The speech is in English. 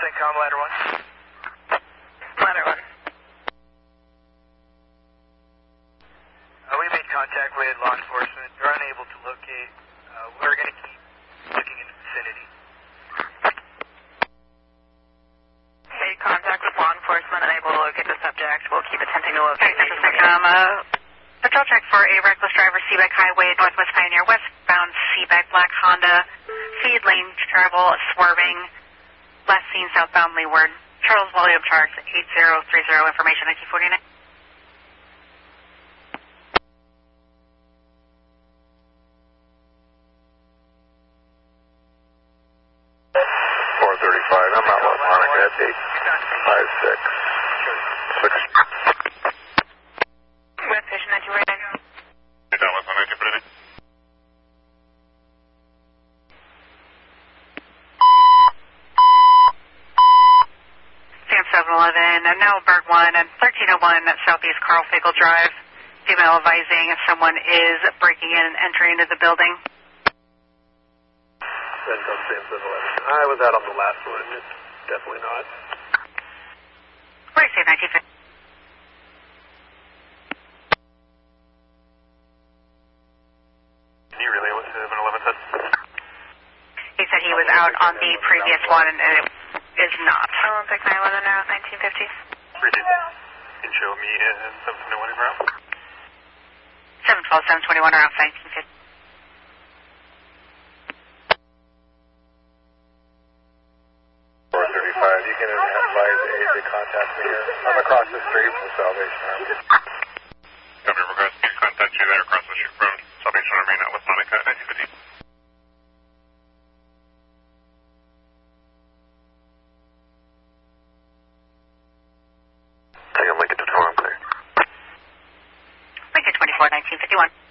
CENTCOM, ladder 1. Ladder 1. We made contact with law enforcement. They're unable to locate. We're going to keep looking in the vicinity. Made contact with law enforcement, unable to locate the subject. We'll keep attempting to locate. This is CENTCOM. Patrol check for a reckless driver, Seabeck Highway, Northwest Pioneer, westbound Seabeck, black Honda, feed lane travel, swerving, last seen southbound Leeward. Charles William Charts, 8030, information 1949. 435. I'm out West Monica at 856. West Station 1949. Down West Monica, put it in. Sam 711, Nellberg 1, and 1301 Southeast Carl Fagel Drive. Female advising if someone is breaking in and entering into the building. CENTCOM, Sam 711. I was out on the last one. It's definitely not. Where is it, 1950? Can you relay what 711 said? He said he was out on the previous one, and it is not. Olympic 911 now, 1950. Appreciate it. Can you show me 721 around? 712, 721 around 1950. You can advise aid to contact me here. I'm across the street from Salvation Army. Governor request me to contact you there across the street from Salvation Army at West Monica, 1950. Take a Lincoln 24, I'm clear. Lincoln 24, 1951.